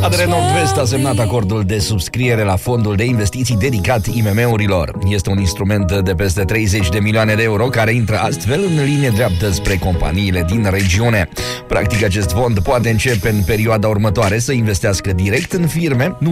ADR Nord-Vest a semnat acordul de subscriere la fondul de investiții dedicat IMM-urilor. Este un instrument de peste 30 de milioane de euro care intră astfel în linie dreaptă spre companiile din regiune. Practic, acest fond poate începe în perioada următoare să investească direct în firme, nu